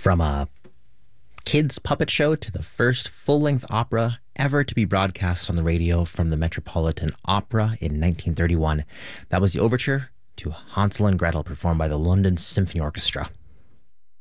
From a kids' puppet show to the first full-length opera ever to be broadcast on the radio from the Metropolitan Opera in 1931, that was the overture to Hansel and Gretel, performed by the London Symphony Orchestra.